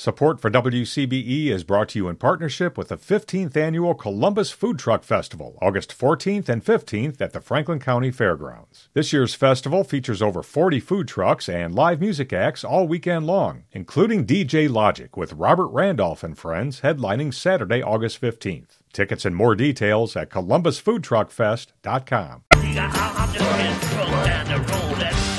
Support for WCBE is brought to you in partnership with the 15th Annual Columbus Food Truck Festival, August 14th and 15th at the Franklin County Fairgrounds. This year's festival features over 40 food trucks and live music acts all weekend long, including DJ Logic with Robert Randolph and Friends headlining Saturday, August 15th. Tickets and more details at columbusfoodtruckfest.com.